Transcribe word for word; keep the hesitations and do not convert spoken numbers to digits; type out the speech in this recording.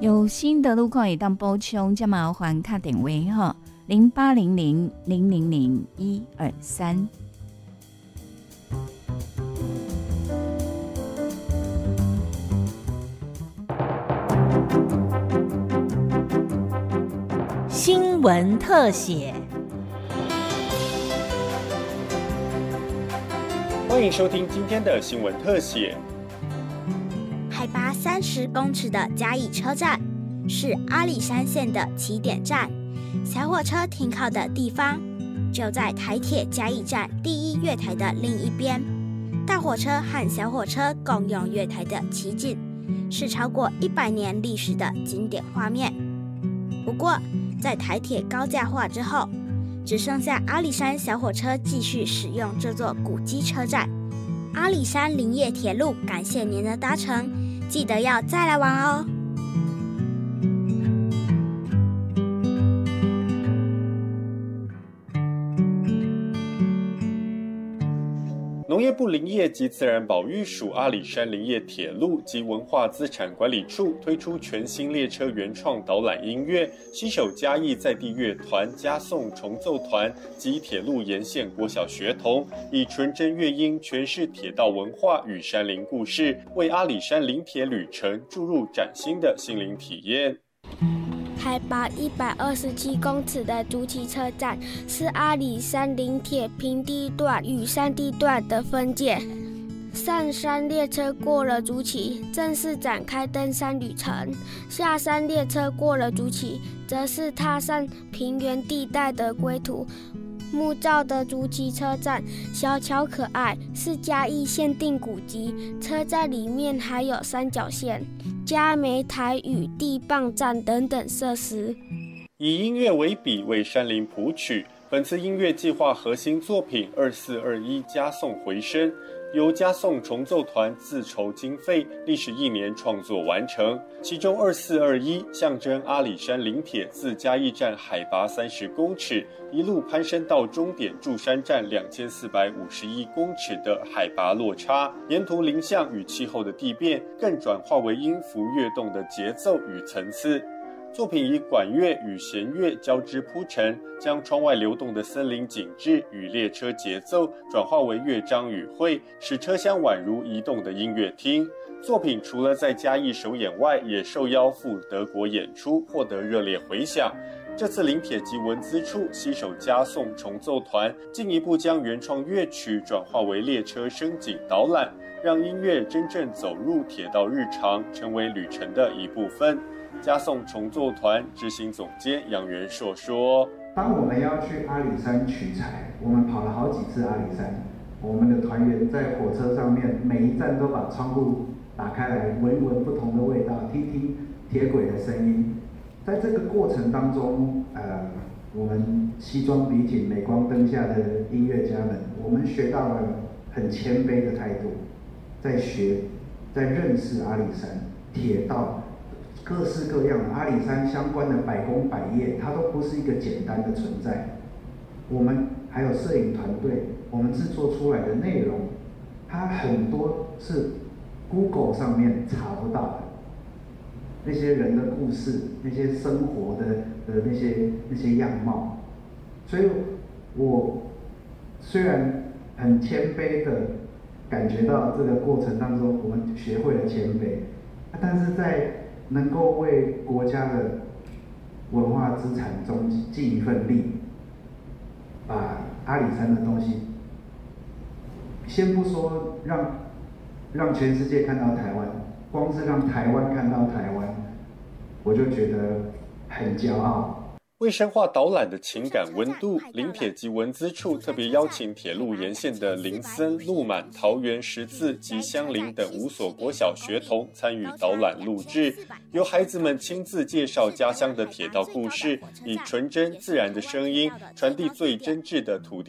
有新的路况也当补充，再麻烦打电话哈，零八零零零零零一二三。 新闻特写。 欢迎收听今天的新闻特写。 海拔三十公尺的嘉义车站是阿里山线的起点站，小火车停靠的地方就在台铁嘉义站第一月台的另一边。大火车和小火车共用月台的奇景，是超过一百年历史的经典画面。不过，在台铁高架化之后，只剩下阿里山小火车继续使用这座古迹车站。阿里山林业铁路感谢您的搭乘，记得要再来玩哦。 农业部林业及自然保育署阿里山林业铁路及文化资产管理处推出全新列车原创导览音乐，携手嘉义在地乐团、嘉颂重奏团及铁路沿线国小学童，以纯真乐音诠释铁道文化与山林故事，为阿里山林铁旅程注入崭新的心灵体验。 海拔一百二十七公尺的竹崎车站是阿里山林铁平地段与山地段的分界。上山列车过了竹崎，正式展开登山旅程；下山列车过了竹崎，则是踏上平原地带的归途。木造的竹崎车站小巧可爱，是嘉义限定古迹。车站里面还有三角线、嘉梅台与地磅站等等设施。 以音乐为笔，为山林谱曲。本次音乐计划核心作品二四二一嘉颂回声，由嘉颂重奏团自筹经费，历时一年创作完成。其中二四二一象征阿里山林铁自嘉义站海拔三十公尺，一路攀升到终点柱山站两千四百五十一公尺的海拔落差，沿途林相与气候的地变，更转化为音符跃动的节奏与层次。作品以管乐与弦乐交织铺陈，将窗外流动的森林景致与列车节奏转化为乐章与会，使车厢宛如移动的音乐厅。作品除了在嘉义首演外，也受邀赴德国演出，获得热烈回响。这次林铁及文资处携手嘉颂重奏团，进一步将原创乐曲转化为列车声景导览，让音乐真正走入铁道日常，成为旅程的一部分。嘉颂重奏团执行总监杨元硕说： 当我们要去阿里山取材，我们跑了好几次阿里山，我们的团员在火车上面每一站都把窗户打开来，闻闻不同的味道，听听铁轨的声音。在这个过程当中，呃，我们西装笔挺、镁光灯下的音乐家们，我们学到了很谦卑的态度，在学，在认识阿里山铁道。各式各样的阿里山相关的百工百业，它都不是一个简单的存在。我们还有摄影团队，我们制作出来的内容，它很多是 Google 上面查不到的。那些人的故事，那些生活的的那些那些样貌，所以我虽然很谦卑的感觉到这个过程当中，我们学会了谦卑，但是在能够为国家的文化资产中尽一份力，把阿里山的东西，先不说让让全世界看到台湾，光是让台湾看到台湾，我就觉得很骄傲。 为深化导览的情感温度，林铁及文资处特别邀请铁路沿线的林森、鹿满、桃园、十字及香林等五所国小学童参与导览录制，由孩子们亲自介绍家乡的铁道故事，以纯真自然的声音传递最真挚的土地